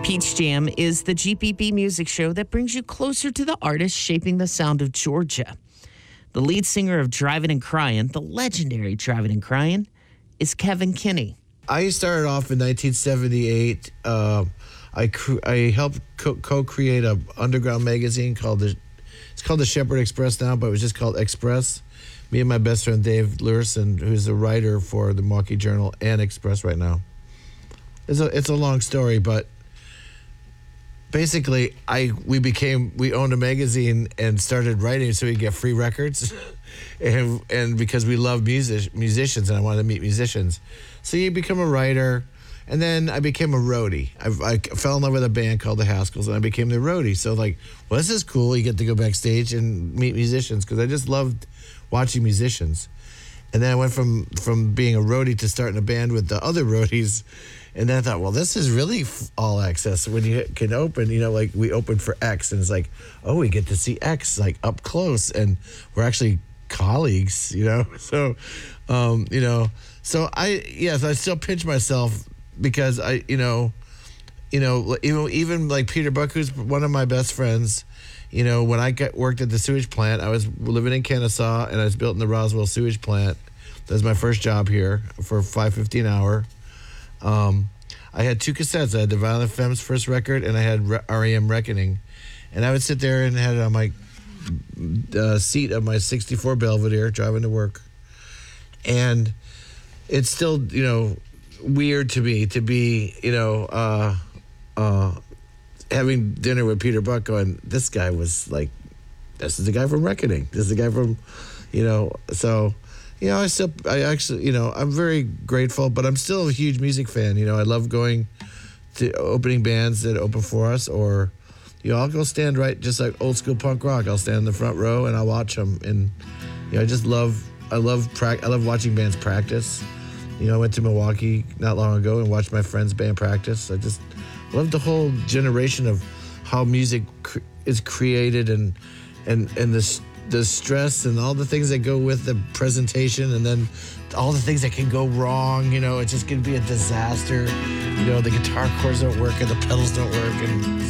Peach Jam is the GPB music show that brings you closer to the artists shaping the sound of Georgia. The lead singer of Drivin' and Cryin', the legendary Drivin' and Cryin', is Kevin Kinney. I started off in 1978. I helped co-create a underground magazine called the Shepherd Express now, but it was just called Express. Me and my best friend Dave Lurson, who's a writer for the Milwaukee Journal and Express right now. It's a long story, but basically we owned a magazine and started writing so we could get free records, and because we love musicians and I wanted to meet musicians, so you become a writer. And then I became a roadie. I fell in love with a band called the Haskells, and I became the roadie. So this is cool. You get to go backstage and meet musicians, because I just loved watching musicians. And then I went from being a roadie to starting a band with the other roadies. And then I thought, well, this is really all access when you can open, we opened for X, and it's like, oh, we get to see X up close, and we're actually colleagues, So, so I still pinch myself, because even like Peter Buck, who's one of my best friends, when I worked at the sewage plant, I was living in Kennesaw, and I was built in the Roswell sewage plant. That was my first job here for $5.50 an hour. I had two cassettes. I had the Violent Femmes first record, and I had REM Reckoning. And I would sit there and had it on my seat of my 64 Belvedere driving to work. And it's still, weird to me to be, having dinner with Peter Buck going, this guy was like, this is the guy from Reckoning. This is the guy from, so, I'm very grateful, but I'm still a huge music fan. I love going to opening bands that open for us, or, I'll go stand right, just like old school punk rock. I'll stand in the front row and I'll watch them. And, I love watching bands practice. I went to Milwaukee not long ago and watched my friend's band practice. I just love the whole generation of how music is created, and the stress and all the things that go with the presentation, and then all the things that can go wrong. It's just going to be a disaster. The guitar chords don't work and the pedals don't work, and